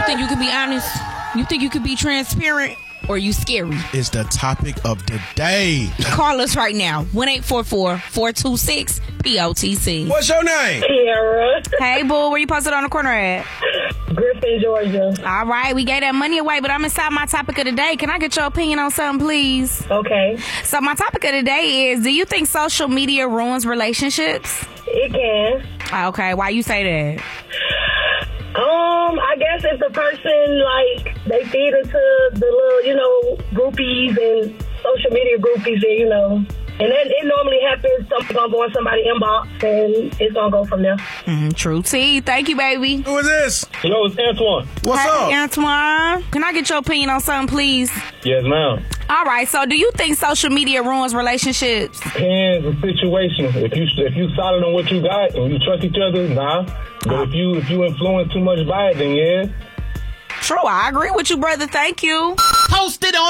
You think you can be honest? You think you can be transparent? Or you scary? It's the topic of the day. Call us right now. 1-844-426-POTC. What's your name? Kiara. Hey, boo. Where you posted on the corner at? Griffin, Georgia. All right. We gave that money away, but I'm inside my topic of the day. Can I get your opinion on something, please? Okay. So my topic of the day is, do you think social media ruins relationships? It can. Okay. Why you say that? I guess if the person, like, they feed into the little, groupies and social media groupies, and, and then it normally happens, something's going to go in somebody's inbox, and it's going to go from there. True T. Thank you, baby. Who is this? Yo, it's Antoine. What's up? Hey, Antoine. Can I get your opinion on something, please? Yes, ma'am. All right. So do you think social media ruins relationships? Depends the situation. If you solid on what you got and you trust each other, nah. But if you influence too much by it, then yeah. True. I agree with you, brother. Thank you. Posted on